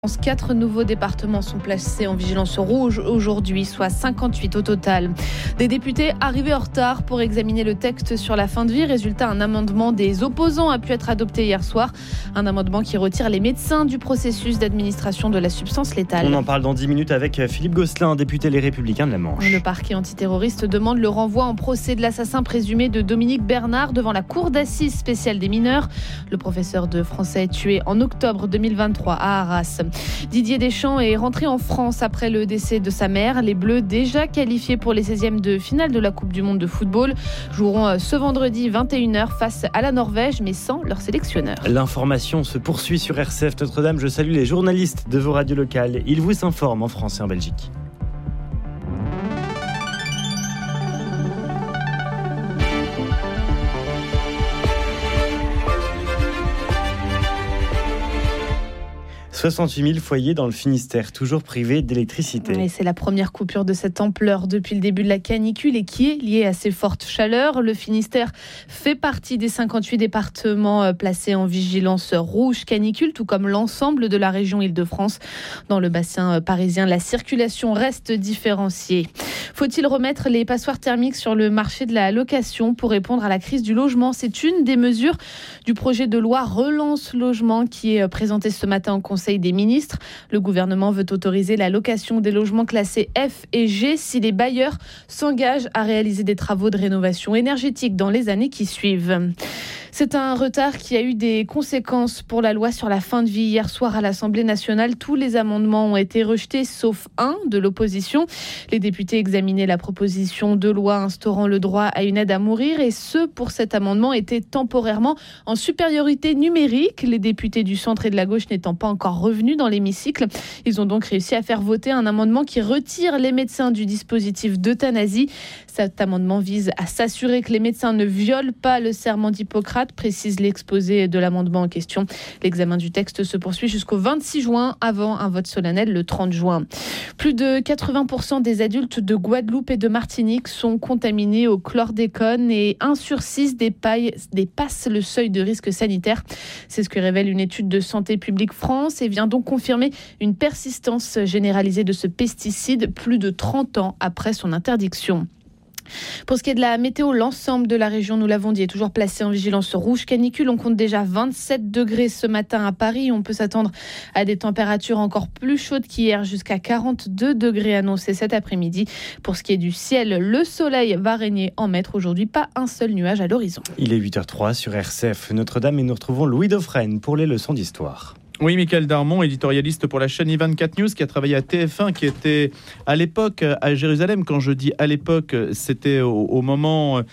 4 nouveaux départements sont placés en vigilance rouge aujourd'hui, soit 58 au total. Des députés arrivés en retard pour examiner le texte sur la fin de vie. Résultat, un amendement des opposants a pu être adopté hier soir. Un amendement qui retire les médecins du processus d'administration de la substance létale. On en parle dans 10 minutes avec Philippe Gosselin, député Les Républicains de la Manche. Le parquet antiterroriste demande le renvoi en procès de l'assassin présumé de Dominique Bernard devant la cour d'assises spéciale des mineurs. Le professeur de français est tué en octobre 2023 à Arras. Didier Deschamps est rentré en France après le décès de sa mère. Les Bleus, déjà qualifiés pour les 16e de finale de la Coupe du Monde de football, joueront ce vendredi 21h face à la Norvège, mais sans leur sélectionneur. L'information se poursuit sur RCF Notre-Dame. Je salue les journalistes de vos radios locales. Ils vous informent en France et en Belgique. « 68 000 foyers dans le Finistère, toujours privés d'électricité. » Et c'est la première coupure de cette ampleur depuis le début de la canicule et qui est liée à ces fortes chaleurs. Le Finistère fait partie des 58 départements placés en vigilance rouge canicule, tout comme l'ensemble de la région Île-de-France. Dans le bassin parisien, la circulation reste différenciée. Faut-il remettre les passoires thermiques sur le marché de la location pour répondre à la crise du logement ? C'est une des mesures du projet de loi Relance Logement qui est présenté ce matin au Conseil des ministres. Le gouvernement veut autoriser la location des logements classés F et G si les bailleurs s'engagent à réaliser des travaux de rénovation énergétique dans les années qui suivent. C'est un retard qui a eu des conséquences pour la loi sur la fin de vie. Hier soir à l'Assemblée nationale, tous les amendements ont été rejetés, sauf un de l'opposition. Les députés examinaient la proposition de loi instaurant le droit à une aide à mourir et ceux pour cet amendement étaient temporairement en supériorité numérique. Les députés du centre et de la gauche n'étant pas encore revenus dans l'hémicycle, ils ont donc réussi à faire voter un amendement qui retire les médecins du dispositif d'euthanasie. Cet amendement vise à s'assurer que les médecins ne violent pas le serment d'Hippocrate, précise l'exposé de l'amendement en question. L'examen du texte se poursuit jusqu'au 26 juin, avant un vote solennel le 30 juin. Plus de 80% des adultes de Guadeloupe et de Martinique sont contaminés au chlordécone et 1 sur 6 dépasse le seuil de risque sanitaire. C'est ce que révèle une étude de Santé publique France et vient donc confirmer une persistance généralisée de ce pesticide plus de 30 ans après son interdiction. Pour ce qui est de la météo, l'ensemble de la région, nous l'avons dit, est toujours placé en vigilance rouge canicule. On compte déjà 27 degrés ce matin à Paris. On peut s'attendre à des températures encore plus chaudes qu'hier, jusqu'à 42 degrés annoncés cet après-midi. Pour ce qui est du ciel, le soleil va régner en maître aujourd'hui. Pas un seul nuage à l'horizon. Il est 8h03 sur RCF Notre-Dame et nous retrouvons Louis Dauphren pour les leçons d'histoire. Oui, Michael Darmon, éditorialiste pour la chaîne I24 News, qui a travaillé à TF1, qui était à l'époque à Jérusalem. Quand je dis à l'époque, c'était au moment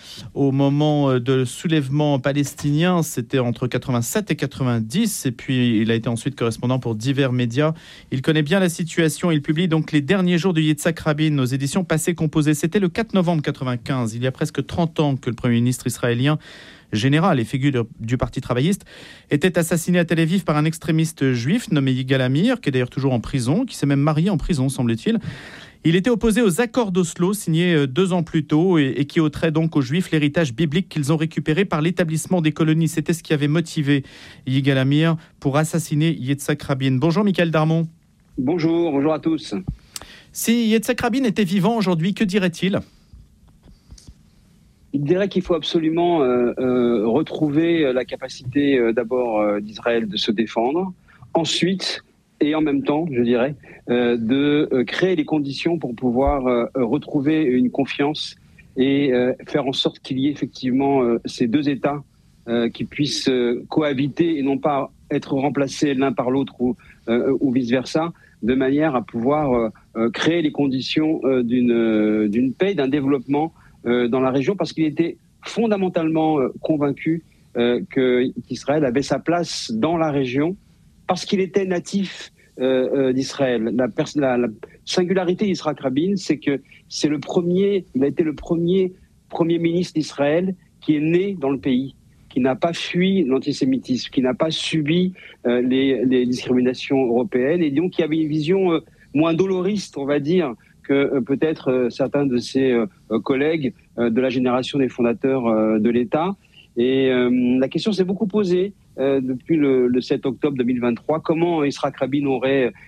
de soulèvement palestinien, c'était entre 87 et 90. Et puis, il a été ensuite correspondant pour divers médias. Il connaît bien la situation. Il publie donc Les derniers jours de Yitzhak Rabin aux éditions Passé Composé. C'était le 4 novembre 95. Il y a presque 30 ans que le Premier ministre israélien, général et figure du Parti travailliste, était assassiné à Tel Aviv par un extrémiste juif nommé Yigal Amir, qui est d'ailleurs toujours en prison, qui s'est même marié en prison, semble-t-il. Il était opposé aux accords d'Oslo, signés 2 ans plus tôt, et qui ôteraient donc aux Juifs l'héritage biblique qu'ils ont récupéré par l'établissement des colonies. C'était ce qui avait motivé Yigal Amir pour assassiner Yitzhak Rabin. Bonjour Michael Darmon. Bonjour à tous. Si Yitzhak Rabin était vivant aujourd'hui, que dirait-il ? Il dirait qu'il faut absolument retrouver la capacité d'abord d'Israël de se défendre, ensuite et en même temps, je dirais, de créer les conditions pour pouvoir retrouver une confiance et faire en sorte qu'il y ait effectivement ces deux États qui puissent cohabiter et non pas être remplacés l'un par l'autre ou vice-versa, de manière à pouvoir créer les conditions d'une paix, d'un développement dans la région, parce qu'il était fondamentalement convaincu qu'Israël avait sa place dans la région, parce qu'il était natif d'Israël. La singularité d'Yitzhak Rabin, c'est que il a été le premier ministre d'Israël qui est né dans le pays, qui n'a pas fui l'antisémitisme, qui n'a pas subi les discriminations européennes, et donc qui avait une vision moins doloriste, on va dire, que peut-être certains de ses collègues de la génération des fondateurs de l'État. Et la question s'est beaucoup posée depuis le 7 octobre 2023, comment Yitzhak Rabin aurait